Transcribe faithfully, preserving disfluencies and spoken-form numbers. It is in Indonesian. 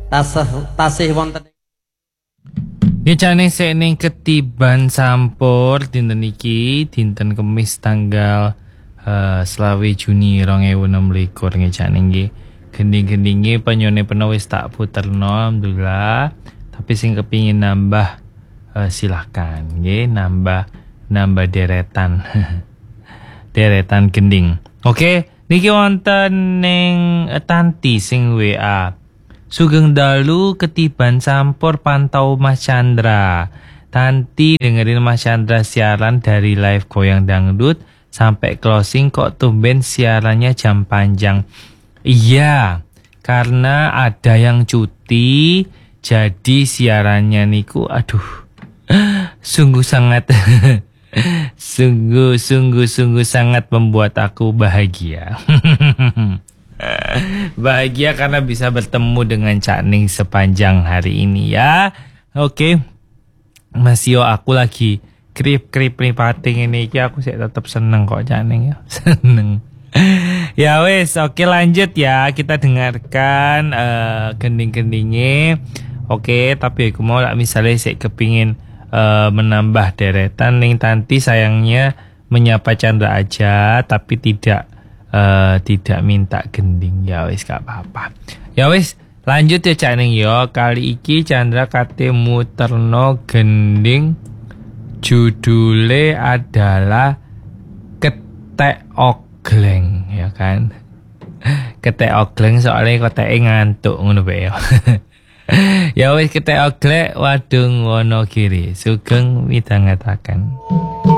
tasih tasih wonten ya jane sik ning Ketiban Sampur dinten iki dinten Kamis tanggal uh, selawe Juni dua ribu enam belas nggih jane nggih gending-gendinge penyone peno wis tak puterno alhamdulillah tapi sing kepingin nambah uh, silahkan nggih nambah nambah deretan deretan gending. Oke niki wonten ning uh, Tanti sing W A Sugeng dalu Ketiban Sampur pantau Mas Chandra. Tanti dengerin Mas Chandra siaran dari live goyang dangdut sampai closing kok tumben siarannya jam panjang. Iya, karena ada yang cuti jadi siarannya niku aduh. Sungguh sangat sungguh sungguh sungguh sangat membuat aku bahagia. Bahagia karena bisa bertemu dengan Cak Ning sepanjang hari ini ya. Oke. Mas Yo aku lagi krip-krip pating ini iki aku sih tetap seneng kok Cak Ning ya. Seneng. Ya wes, oke lanjut ya. Kita dengarkan uh, gending-gendingnya. Oke, tapi aku mau lah misalnya sih kepingin uh, menambah deretan Ning Tanti sayangnya menyapa Chandra aja tapi tidak Uh, tidak minta gending ya wis gak apa-apa ya wis lanjut ya Cak Ning yo kali iki Chandra kate muterno gending judule adalah Ketek Ogleng ya kan Ketek Ogleng soalnya koteke ngantuk ngono bae ya ya wis Ketek Ogleng Wadung Wonogiri Sugeng midhangetaken.